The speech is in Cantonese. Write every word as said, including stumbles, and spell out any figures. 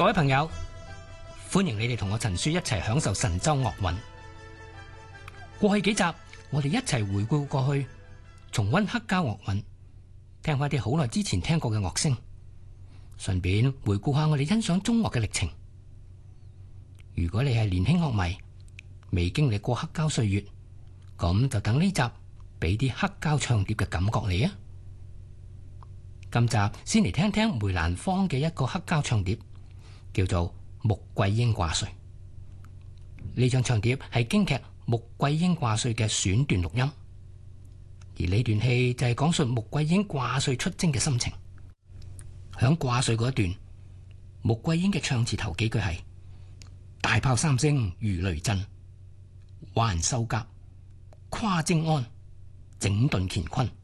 各位朋友，歡迎你哋同我陳書一齊享受神州樂韻。過去幾集，我哋一齊回顧過去，重溫黑膠樂韻，聽翻啲好耐之前聽過嘅樂聲，順便回顧下我哋欣賞中樂嘅歷程。如果你係年輕樂迷，未經歷過黑膠歲月，咁就等呢集俾啲黑膠唱碟嘅感覺你啊！今集先嚟聽聽梅蘭芳嘅一個黑膠唱碟，叫做《穆桂英掛帥》。呢張唱碟係京劇《穆桂英掛帥》嘅選段錄音，而呢段戲就係講述穆桂英掛帥出征嘅心情。響掛帥嗰一段，穆桂英嘅唱詞頭幾句係：大炮三聲如雷震，環繡甲跨征安，整頓乾坤。